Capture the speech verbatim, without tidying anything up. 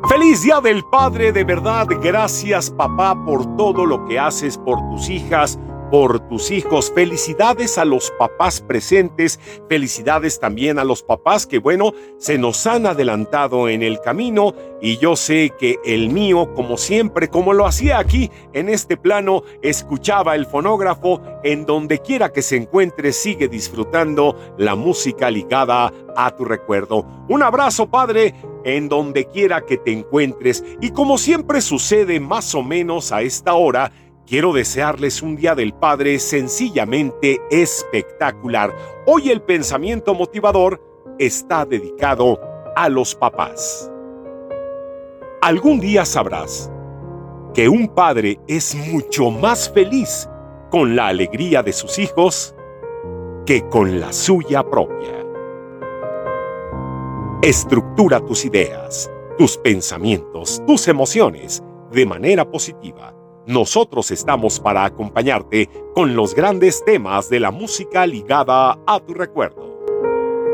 Feliz Día del Padre, de verdad, gracias papá por todo lo que haces por tus hijas, por tus hijos. Felicidades a los papás presentes, felicidades también a los papás que, bueno, se nos han adelantado en el camino, y yo sé que el mío, como siempre, como lo hacía aquí en este plano, escuchaba el fonógrafo. En donde quiera que se encuentre, sigue disfrutando la música ligada a tu recuerdo. Un abrazo, padre, en donde quiera que te encuentres, y como siempre sucede más o menos a esta hora, quiero desearles un Día del Padre sencillamente espectacular. Hoy el pensamiento motivador está dedicado a los papás. Algún día sabrás que un padre es mucho más feliz con la alegría de sus hijos que con la suya propia. Estructura tus ideas, tus pensamientos, tus emociones de manera positiva. Nosotros estamos para acompañarte con los grandes temas de la música ligada a tu recuerdo.